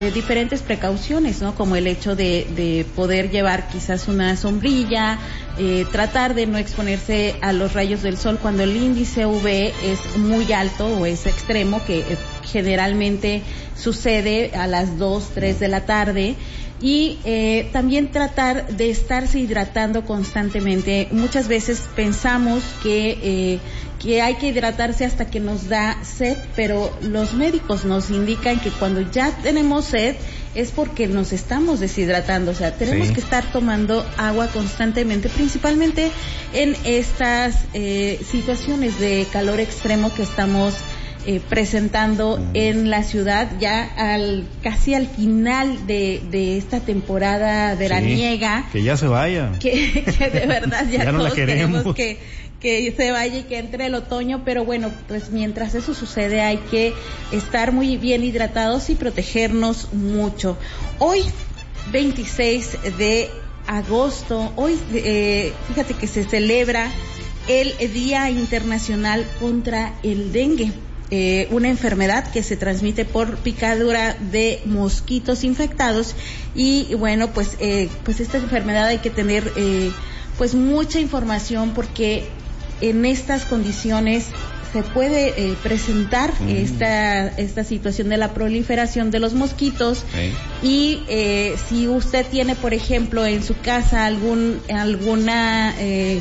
diferentes precauciones, ¿no? Como el hecho de poder llevar quizás una sombrilla, tratar de no exponerse a los rayos del sol cuando el índice UV es muy alto o es extremo, que generalmente sucede a las 2, 3 de la tarde. Y también tratar de estarse hidratando constantemente. Muchas veces pensamos que hay que hidratarse hasta que nos da sed, pero los médicos nos indican que cuando ya tenemos sed es porque nos estamos deshidratando. O sea, tenemos que estar tomando agua constantemente, principalmente en estas situaciones de calor extremo que estamos presentando en la ciudad, ya casi al final de esta temporada veraniega. Que ya se vaya. Que de verdad ya no todos queremos que se vaya y que entre el otoño, pero bueno, pues mientras eso sucede hay que estar muy bien hidratados y protegernos mucho. Hoy, 26 de agosto, fíjate que se celebra el Día Internacional contra el Dengue. Una enfermedad que se transmite por picadura de mosquitos infectados y bueno, pues esta enfermedad hay que tener pues mucha información porque en estas condiciones se puede presentar esta situación de la proliferación de los mosquitos y si usted tiene, por ejemplo, en su casa alguna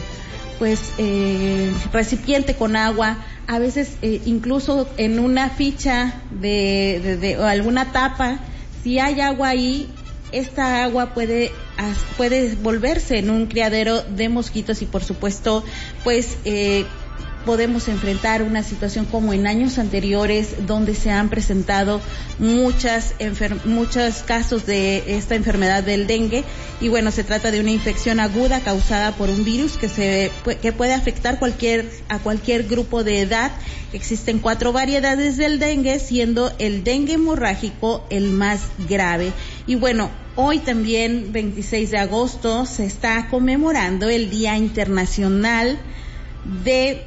recipiente con agua, a veces incluso en una ficha o alguna tapa, si hay agua ahí, esta agua puede volverse en un criadero de mosquitos y por supuesto pues podemos enfrentar una situación como en años anteriores donde se han presentado muchos casos de esta enfermedad del dengue y bueno, se trata de una infección aguda causada por un virus que puede afectar a cualquier grupo de edad. Existen 4 variedades del dengue, siendo el dengue hemorrágico el más grave. Y bueno, hoy también, 26 de agosto, se está conmemorando el Día Internacional de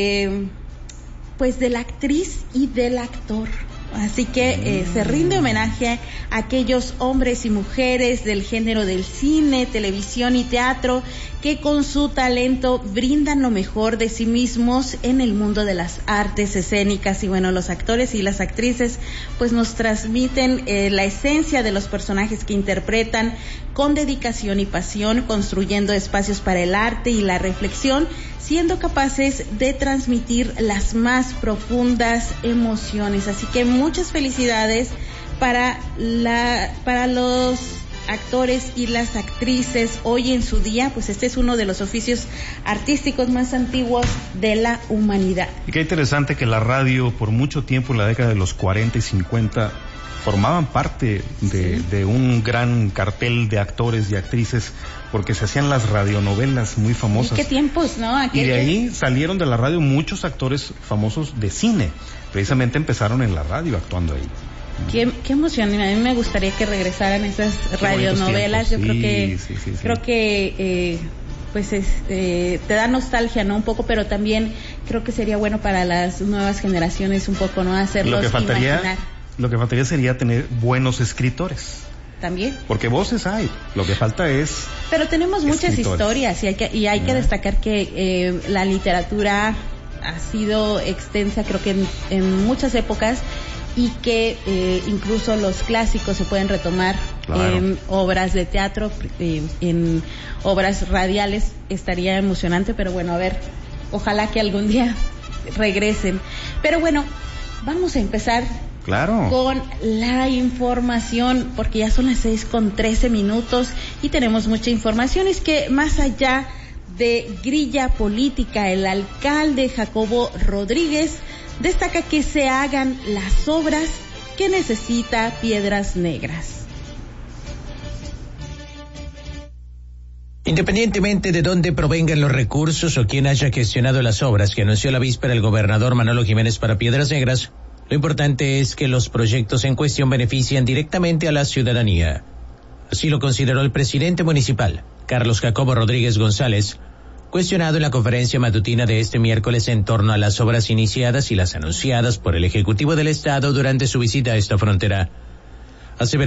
la actriz y del actor. Así que se rinde homenaje a aquellos hombres y mujeres del género del cine, televisión y teatro que con su talento brindan lo mejor de sí mismos en el mundo de las artes escénicas. Y bueno, los actores y las actrices pues nos transmiten la esencia de los personajes que interpretan con dedicación y pasión, construyendo espacios para el arte y la reflexión, siendo capaces de transmitir las más profundas emociones. Así que muchas felicidades para los actores y las actrices hoy en su día, pues este es uno de los oficios artísticos más antiguos de la humanidad. Y qué interesante que la radio por mucho tiempo, en la década de los 40 y 50, formaban parte de un gran cartel de actores y actrices, porque se hacían las radionovelas muy famosas. ¿Y qué tiempos, no? Y de ahí salieron de la radio muchos actores famosos de cine. Precisamente empezaron en la radio actuando ahí. Qué emoción, a mí me gustaría que regresaran esas radionovelas. Yo creo que te da nostalgia, ¿no? Un poco, pero también creo que sería bueno para las nuevas generaciones un poco, ¿no? Hacerlos imaginar. Lo que faltaría sería tener buenos escritores. También. Porque voces hay, lo que falta es... Pero tenemos muchas historias y hay que destacar que la literatura ha sido extensa, creo que en muchas épocas, y que incluso los clásicos se pueden retomar en obras de teatro, en obras radiales. Estaría emocionante, pero bueno, a ver, ojalá que algún día regresen. Pero bueno, vamos a empezar con la información, porque ya son las 6:13 y tenemos mucha información. Es que más allá de grilla política, el alcalde Jacobo Rodríguez destaca que se hagan las obras que necesita Piedras Negras. Independientemente de dónde provengan los recursos o quién haya gestionado las obras que anunció la víspera el gobernador Manolo Jiménez para Piedras Negras, lo importante es que los proyectos en cuestión benefician directamente a la ciudadanía. Así lo consideró el presidente municipal, Carlos Jacobo Rodríguez González, cuestionado en la conferencia matutina de este miércoles en torno a las obras iniciadas y las anunciadas por el Ejecutivo del Estado durante su visita a esta frontera. aseveró